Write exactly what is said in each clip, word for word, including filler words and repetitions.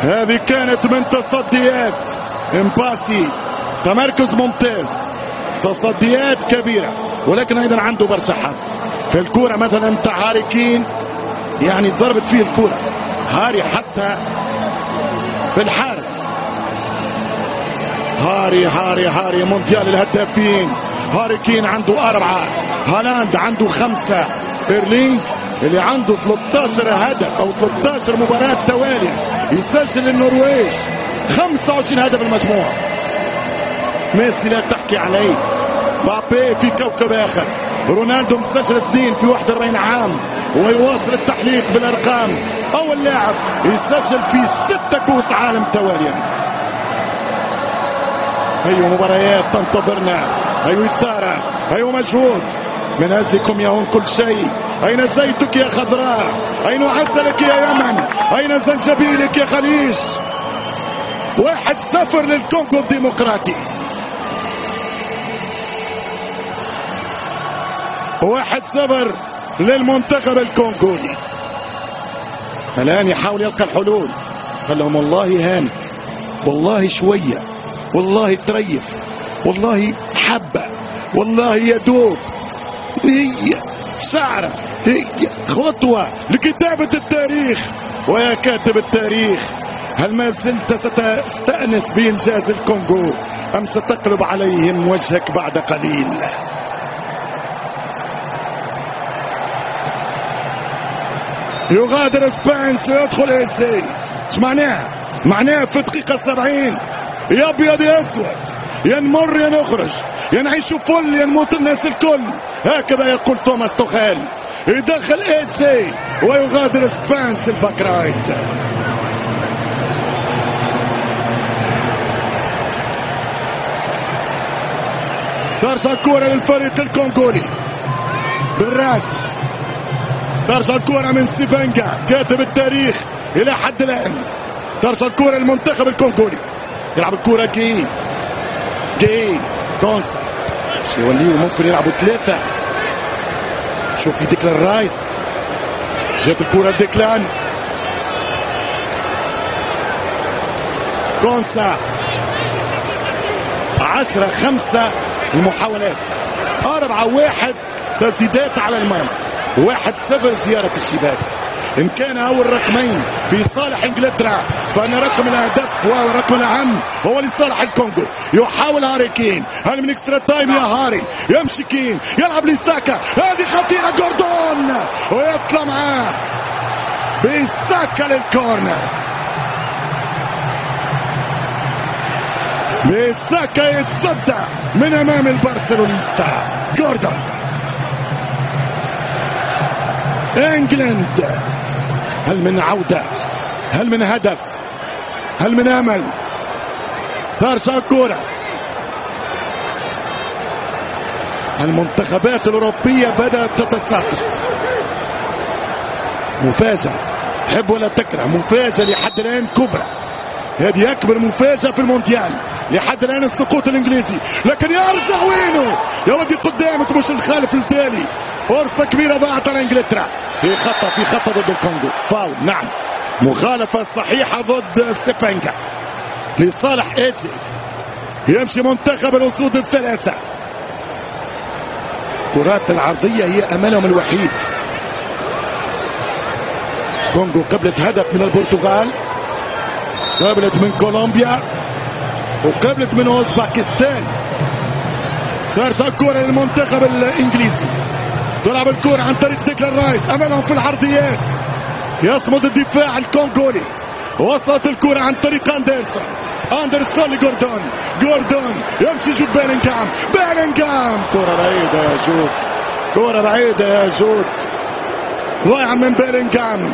هذه كانت من تصديات امباسي، تمركز ممتاز، تصديات كبيرة، ولكن ايضا عنده برشا حظ في الكرة. مثلا متاع هاري كين، يعني ضربت فيه الكرة هاري حتى في الحارس. هاري هاري هاري مونديال الهدافين، هاري كين عنده أربعة، هالاند عنده خمسة، إيرلينغ اللي عنده ثلاثة عشر هدف أو ثلاثة عشر مباراة توالية يسجل النرويج خمسة وعشرين هدف المجموع. ميسي لا تحكي عليه، بابي في كوكب آخر، رونالدو مسجل اثنين في واحد وأربعين عام ويواصل التحليق بالأرقام، أول لاعب يسجل في ستة كؤوس عالم تواليا. أيوة مباريات تنتظرنا، أيوة إثارة، أيوة مجهود، من أجلكم يهون كل شيء. أين زيتك يا خضراء؟ أين عسلك يا يمن؟ أين زنجبيلك يا خليج؟ واحد صفر للكونغو الديمقراطي، واحد صفر للمنتخب الكونغولي. الآن يحاول يلقى الحلول، قال لهم والله هانت، والله شوية، والله تريف، والله حبة، والله يدوب، هي شعرة، هي خطوة لكتابة التاريخ. ويا كاتب التاريخ، هل ما زلت ستستأنس بإنجاز الكونغو أم ستقلب عليهم وجهك بعد قليل؟ يغادر سبانس ويدخل ايسي. ايش معناها؟ معناها في الدقيقة السبعين يا ابيض يا اسود، يا نمر يا نخرج، يا نعيش فل يا نموت الناس الكل، هكذا يقول توماس توخيل. يدخل ايسي ويغادر سبانس الباك رايت. ترجع الكرة للفريق الكونغولي بالراس، ترجع الكرة من سيبانجا كاتب التاريخ إلى حد الآن. ترجع الكرة للمنتخب الكونغولي، يلعب الكرة جي جي كونسا، شي يوليو ممكن يلعبوا ثلاثة. شوف في ديكلان رايس، جات الكرة ديكلان كونسا. عشرة خمسة المحاولات، أربعة واحد تسديدات على المرمى، واحد صفر زيارة الشباك. إن كان أول رقمين في صالح إنجلترا، فأن رقم الأهداف والرقم الأهم هو لصالح الكونغو. يحاول هاري كين، هل من إكسترا تايم يا هاري، يمشي كين يلعب لساكا، هذه خطيرة، جوردون ويطلع معاه بساكا للكورنر. بساكا يتصدى من أمام البرشلونيستا جوردون. انجلند، هل من عودة؟ هل من هدف؟ هل من امل؟ ترجع الكرة. المنتخبات الأوروبية بدأت تتساقط. مفاجأة، تحب ولا تكره، مفاجأة لحد الآن كبرى. هذه أكبر مفاجأة في المونديال لحد الآن، السقوط الإنجليزي. لكن يرجع وينه يا ودي قدامك، مش الخالف التالي. فرصة كبيرة ضاعت على إنجلترا. في خطأ في خطأ ضد الكونغو، فاول، نعم، مخالفة صحيحة ضد سيبانجا لصالح ايتسي. يمشي منتخب الأسود الثلاثة. كرات العرضية هي أملهم الوحيد. كونغو قبلت هدف من البرتغال، قبلت من كولومبيا، وقبلت من أوزباكستان. ترجع الكرة للمنتخب الإنجليزي، تلعب الكرة عن طريق ديكلان رايس، أمامهم في العرضيات، يصمد الدفاع الكونغولي. وصلت الكرة عن طريق أندرسون، أندرسون لجوردون، جوردون يمشي جود بيلينغهام، بيلينغهام كرة بعيدة يا جود، كرة بعيدة يا جود، ضايعة من بيلينغهام.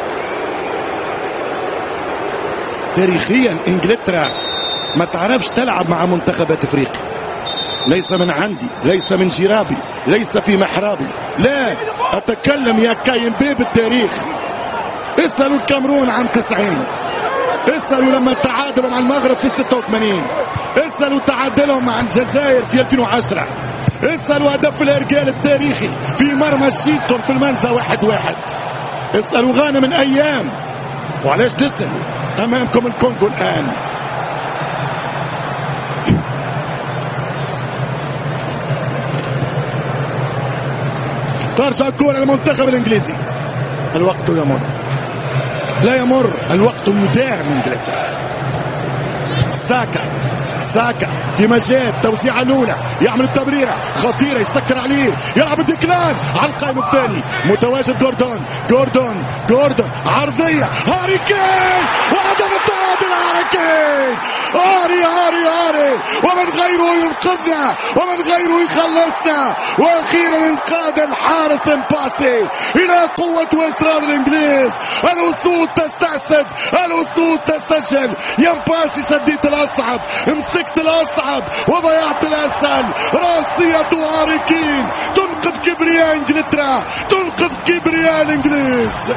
تاريخيا إنجلترا ما تعرفش تلعب مع منتخبات أفريقيا، ليس من عندي، ليس من جرابي، ليس في محرابي، لا أتكلم يا كايمبي بالتاريخ. اسألوا الكاميرون عام تسعين، اسألوا لما تعادلوا مع المغرب في ستة وثمانين، اسألوا تعادلهم مع الجزائر في ألفين وعشرة، اسألوا هدف الإرجال التاريخي في مرمى شيلتون في المنزه واحد واحد، اسألوا غانا من أيام. وعلاش تسألوا؟ امامكم الكونغو الان. ترجع الكرة للمنتخب الانجليزي. الوقت يمر، لا يمر الوقت، يداهم انجلترا. ساكا ساكا ديما جات توزيعه الاولى، يعمل التمريره خطيره، يسكر عليه، يلعب الديكلان على القائم الثاني، متواجد جوردون جوردون جوردون عرضيه، هاري كين وهدف التعادل. هاري كين، هاري هاري هاري، ومن غيره ينقذنا، ومن غيره يخلصنا، واخيرا انقاد الحارس امباسي الى قوه واصرار الانجليز. الاسود تستعسد، الاسود تسجل. يا امباسي شديت الاصعب، مسكت الاصعب وضيعت الاسهل. راسيه هاري كين تنقذ كبرياء انجلترا، تنقذ كبرياء الانجليز.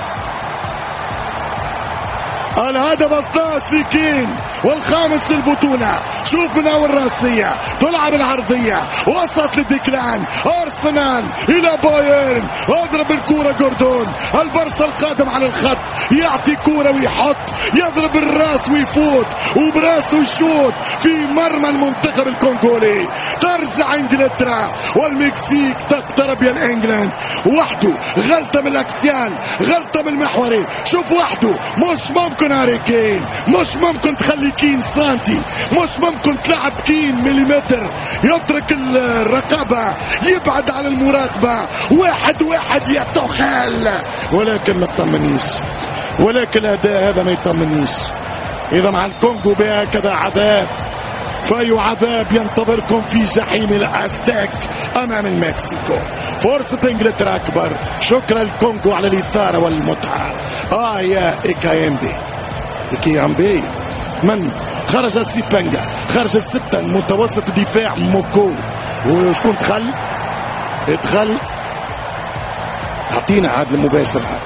الهدف اثني عشر لكين والخامس في البطولة. شوف من اول راسية تلعب العرضية، وصلت للديكلان، ارسنال الى بايرن، اضرب الكورة جوردون، البرصة القادم على الخط، يعطي كورة ويحط، يضرب الراس ويفوت، وبراسه يشوت في مرمى المنتخب الكونغولي. ترجع انجلترا والمكسيك تقترب يا الانجلاند. وحده غلطة من الاكسيال، غلطة من المحوري. شوف وحده مش ممكن هاري كين، مش ممكن تخلي كين سانتي، مش ممكن تلعب كين مليمتر، يترك الرقابة، يبعد عن المراقبة. واحد واحد يا تخال، ولكن ما تطمنيش، ولكن الأداء هذا ما يطمنيش. إذا مع الكونغو بهكذا عذاب، فأي عذاب ينتظركم في جحيم الأزتك أمام المكسيكو. فرصة إنجلترا أكبر. شكرا الكونغو على الإثارة والمتعة. آه يا إيكايمبي، إيكايمبي من خرج السيبانجا، خرج الستة متوسط دفاع موكو، وشكون دخل؟ ادخل، اعطينا عاد المباشر عاد.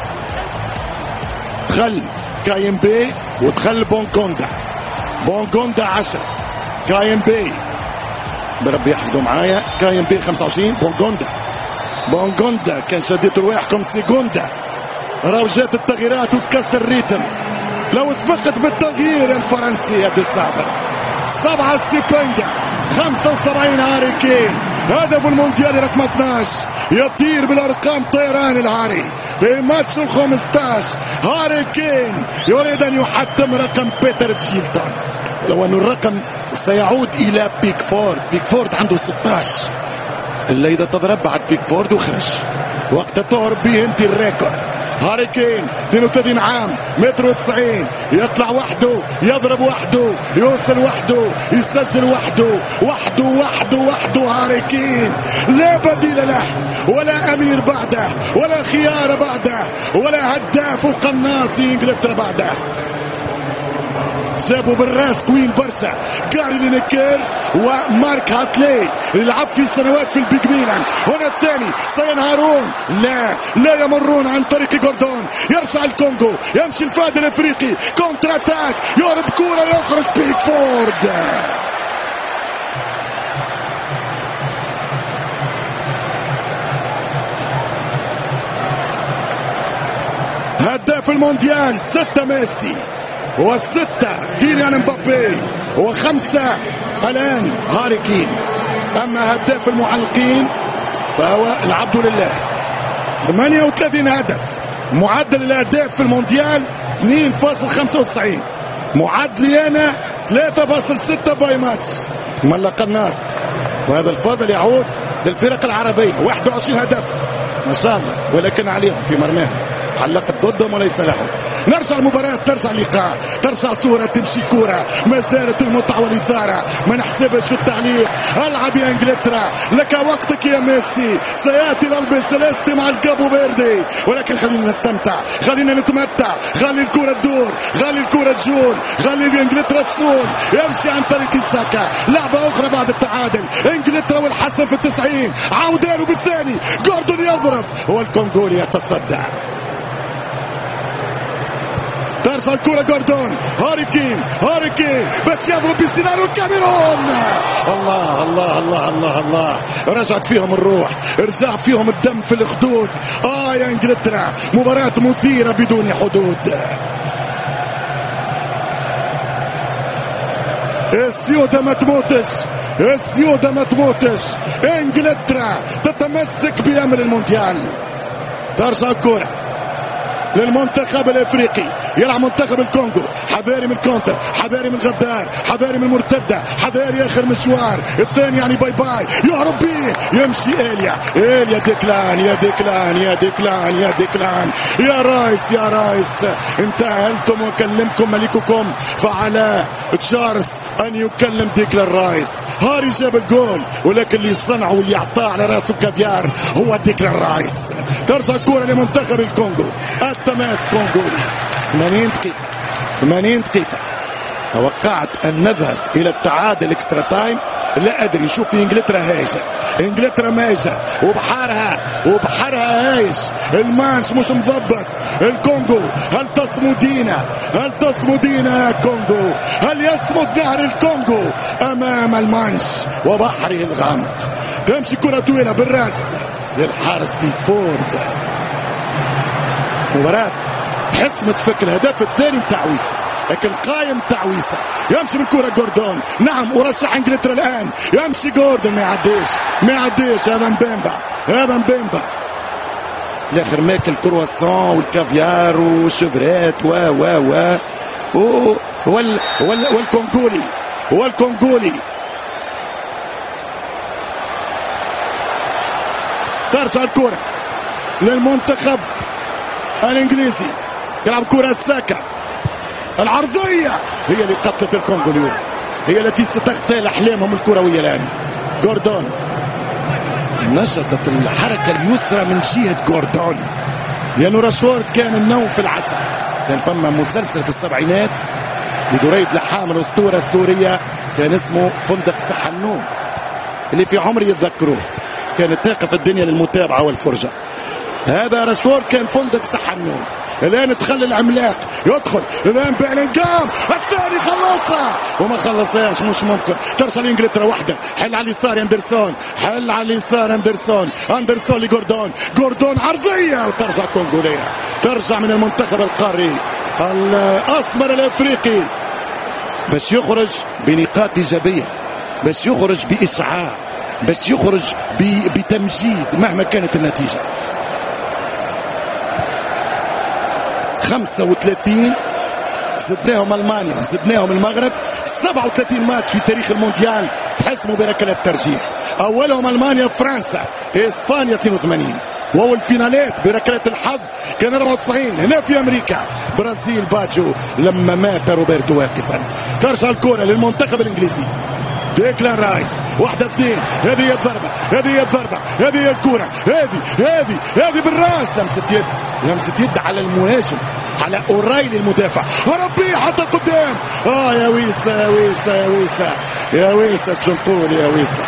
دخل كايمبي ودخل بونكوندا، بونكوندا عشرة، كايمبي بربي يحفظوا معايا، كايمبي خمسة وعشرين، بونكوندا بونكوندا كان شديت رواحكم سيكوندا. راهو جات التغييرات وتكسر الريتم. لو سبقت بالتغيير الفرنسي هذا الصابر. سبعة سيبانجا، خمسة وسبعين هاري كين، هدف المونديال رقم اثني عشر. يطير بالارقام طيران الهاري في ماتش الخمسطاش. هاري كين يريد ان يحتم رقم بيتر تشيلتون، ولو ان الرقم سيعود الى بيكفورد. بيكفورد عنده ستة عشر، الا اذا تضرب بعد بيكفورد وخرج وقت تهرب به انت الريكورد. هاري كين اثنين وثلاثين عام، متر وتسعين، يطلع وحده، يضرب وحده، يوصل وحده، يسجل وحده، وحده وحده وحده. هاري كين لا بديل له، ولا امير بعده، ولا خيار بعده، ولا هداف وقناص في انجلترا بعده. جابوا بالراس كوين برشا كاري لينكير ومارك هاتلي اللي لعب في سنوات في البيج ميلان. هنا الثاني سينهارون، لا لا يمرون عن طريق جوردون. يرجع الكونغو، يمشي الفهد الافريقي، كونتر اتاك، يهرب كوره، يخرج بيكفورد. هداف المونديال ستة ميسي، والستة كيليان مبابي، وخمسة الآن هاري كين. أما هداف المعلقين فهو العبد لله، ثمانية وثلاثين هدف. معدل الأهداف في المونديال اثنين فاصلة خمسة وتسعين، معدلي أنا ثلاثة فاصلة ستة باي ماتش. ملق الناس، وهذا الفضل يعود للفرق العربية. واحد وعشرين هدف ما شاء الله، ولكن عليهم في مرماهم، علقت ضدهم وليس لهم. نرجع المباراة، نرجع اللقاء، ترجع صورة، تمشي كورة، ما زالت المتعة والإثارة، ما نحسبش في التعليق. العب يا انجلترا، لك وقتك يا ميسي، سيأتي القلب السلستي مع الكابو فيردي، ولكن خلينا نستمتع، خلينا نتمتع، خلي الكورة تدور، خلي الكورة تجول، خلي انجلترا تصول. يمشي عن طريق ساكا، لعبة أخرى بعد التعادل، انجلترا والحسن في التسعين، عودانه بالثاني، جوردون يضرب، والكونغولي يتصدى. ترجع الكرة جوردون، هاري كين، هاري كين بس يضرب بسيناريو الكاميرون. الله الله الله الله الله، رجعت فيهم الروح، رجع فيهم الدم في الخدود. آه يا انجلترا، مباراة مثيرة بدون حدود. السيودة ما تموتش، السيودة ما تموتش. انجلترا تتمسك بأمر المونديال. ترجع الكرة للمنتخب الافريقي، يلعب منتخب الكونغو. حذاري من الكونتر، حذاري من الغدار، حذاري من المرتده، حذاري اخر مشوار الثاني يعني باي باي. يهرب بيه، يمشي إيليا، إيليا ديكلان، يا ديكلان يا ديكلان يا ديكلان يا رايس يا رايس. انتهلتم وكلمكم ملككم، فعلى تشارلز ان يكلم ديكلان رايس. هاري جاب الجول، ولكن اللي صنعه واللي اعطاه على راسه كافيار هو ديكلان رايس. ترجع الكرة لمنتخب الكونغو، التماس كونغولي. ثمانين دقيقة، ثمانين دقيقة. توقعت أن نذهب إلى التعادل اكسترا تايم، لا أدري. شوف في إنجلترا هايجة، إنجلترا مايجة وبحرها وبحرها هايج. المانش مش مضبط. الكونغو هل تصمدين؟ هل تصمدين يا كونغو؟ هل يصمد نهر الكونغو أمام المانش وبحره الغامق؟ تمشي كرة طويلة بالراس للحارس بيكفورد. مباراة تحس متفك الهدف الثاني متاع ويسا، لكن القايم متاع ويسا. يمشي بالكرة جوردون، نعم ورشح انجلترا الان. يمشي جوردون، ما يعديش ما يعديش. هذا مبيمبا، هذا مبيمبا الاخر ماكل كرواسون والكافيار والشفرات و و و وال وال والكونغولي والكونغولي. ترجع الكرة للمنتخب الانجليزي، يلعب كرة ساكا. العرضية هي اللي قتلت الكونغو اليوم، هي التي ستغتال احلامهم الكروية الان. جوردون، نشطت الحركة اليسرى من جهة جوردون، لأنه راشفورد كان النوم في العسل. كان فما مسلسل في السبعينات لدريد لحام الأسطورة السورية كان اسمه فندق صح النوم، اللي في عمري يتذكروه، كانت تقف الدنيا للمتابعة والفرجة. هذا راشفورد كان فندق صح النوم. الان تخلي العملاق يدخل، الان بيلينغهام الثاني خلصها وما خلصهاش، مش ممكن. ترجع لانجلترا وحده، حل على اليسار اندرسون، حل على اليسار اندرسون، اندرسون لجوردون، جوردون عرضيه وترجع كونغوليه. ترجع من المنتخب القاري الاسمر الافريقي باش يخرج بنقاط ايجابيه، باش يخرج باسعاف، باش يخرج بتمجيد مهما كانت النتيجه. خمسة وثلاثين زدناهم المانيا وزدناهم المغرب، سبعة وثلاثين ماتش في تاريخ المونديال تحسموا بركلات ترجيح. اولهم المانيا فرنسا، اسبانيا اثنين وثمانين، وهو الفينالات بركلات الحظ كان أربعة وتسعين. هنا في امريكا برازيل باجو لما مات روبرتو واقفا. ترجع الكرة للمنتخب الانجليزي، ديكلان رايس، واحدة اثنين، هذه هي الضربة، هذه هي الضربة، هذه هي الكرة، هذه هذه هذه بالراس. لمسة يد، لمسة يد على المهاجم، على أورايلي المدافع. ربي حتى قدام. اه يا ويسا يا ويسا يا ويسا يا ويسا، شو نقول يا ويسا.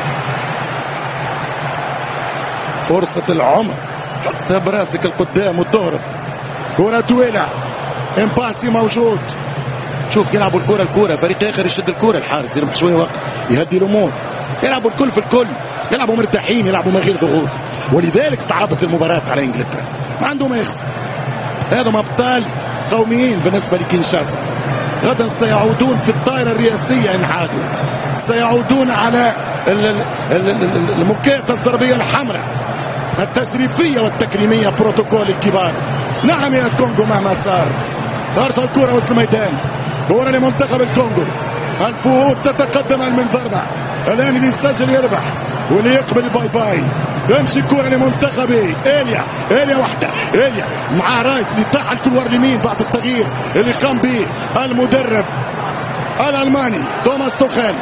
فرصة العمر، حتى براسك القدام وتهرب. كرة طويلة، امباسي موجود. شوف يلعبوا الكرة الكرة فريق آخر يشد الكرة، الحارس يربح شوية وقت يهدي الأمور. يلعبوا الكل في الكل، يلعبوا مرتاحين، يلعبوا من غير ضغوط، ولذلك صعبة المباراة على إنجلترا. ما عندهم ما يخسر، هذم أبطال قوميين بالنسبة لكينشاسا. غدا سيعودون في الطائرة الرئاسية إن عادوا، سيعودون على المكافأة الزربية الحمراء التشريفية والتكريمية، بروتوكول الكبار. نعم يا كونغو مهما صار. ترجع الكرة وسط الميدان، كرة لمنتخب الكونغو. الفهود تتقدم من ضربة، الآن اللي يسجل يربح واللي يقبل باي باي. تمشي الكرة لمنتخبي إيليا، إيليا وحده، إيليا مع رايس اللي طاح الكلوار اليمين بعد التغيير اللي قام به المدرب الألماني توماس توخيل.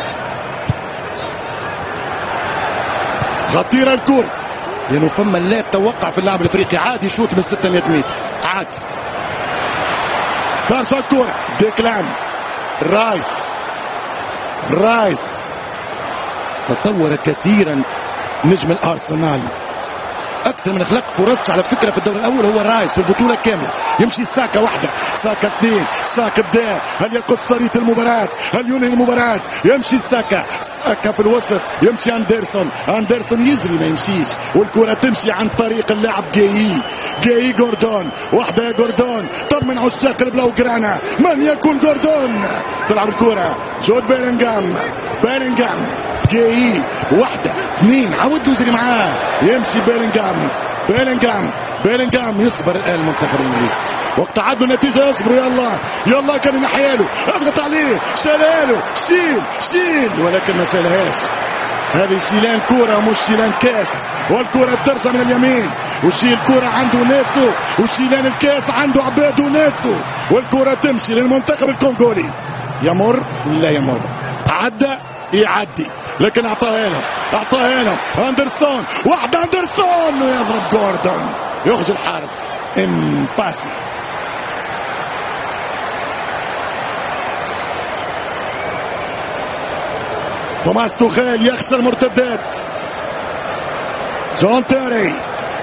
خطيرة الكرة لأنه فما لا توقع في اللاعب الأفريقي، عادي يشوت من ستمائة متر عادي. ترجع الكرة ديكلان رايس، رايس تطور كثيرا نجم الأرسنال اكثر من خلق فرص على فكره في الدور الاول هو رايس في البطوله كامله. يمشي ساكا واحده، ساكا اثنين، ساكا بدا، هل يقص شريط المباراه؟ هل ينهي المباراه؟ يمشي ساكا، ساكا في الوسط، يمشي اندرسون، اندرسون يجري ما يمشيش، والكره تمشي عن طريق اللاعب جاي جاي جوردون، واحده يا جوردون. طمن عشاق البلاوغرانا من يكون جوردون. تلعب الكره جود بيلينغهام، بيلينغهام جاي واحده اثنين، عود يجري معاه، يمشي بيلينغهام، بيلينغهام بيلينغهام يصبر الان المنتخب الانجليزي. وقت عدوا النتيجه يصبروا. يلا يلا كان ينحياله، اضغط عليه، شالها شيل شيل ولكن ما شالهاش. هذه شيلان كوره مش شيلان كاس، والكره ترجع من اليمين وشيل كوره عنده ناسو، وشيلان الكاس عنده عباد وناسو، والكره تمشي للمنتخب الكونغولي. يمر لا يمر، عدى يعدي، لكن اعطاها لهم اعطاها لهم اندرسون، واحده اندرسون ويضرب جوردون، يخرج الحارس امباسي. توماس توخيل يخشى المرتدات. جون تيري،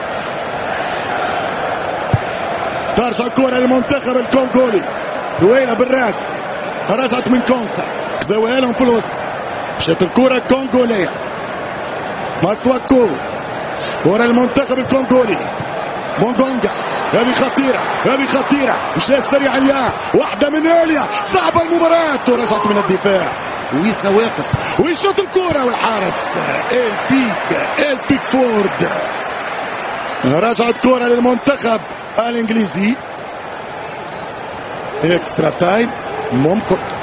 ترجع الكرة للمنتخب الكونغولي، دويلة بالراس، رجعت من كونسا، خذوها لهم في الوسط، مشات الكرة كونغولية. ماسواكو، كرة المنتخب الكونغولي، مونغونجا، هذه خطيرة هذه خطيرة، مشى سريع اليا، واحدة من إيليا، صعبة المباراة ورجعت من الدفاع. ويسا واقف ويشوط الكرة والحارس البيك البيك فورد. رجعت كرة للمنتخب الانجليزي. اكسترا تايم ممكن.